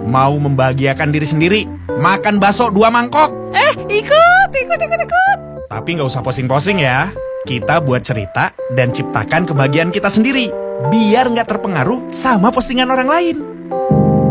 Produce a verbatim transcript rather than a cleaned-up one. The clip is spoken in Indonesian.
Mau membahagiakan diri sendiri, makan bakso dua mangkok. Eh, ikut, ikut, ikut, ikut. Tapi nggak usah posing-posing ya. Kita buat cerita dan ciptakan kebahagiaan kita sendiri. Biar nggak terpengaruh sama postingan orang lain.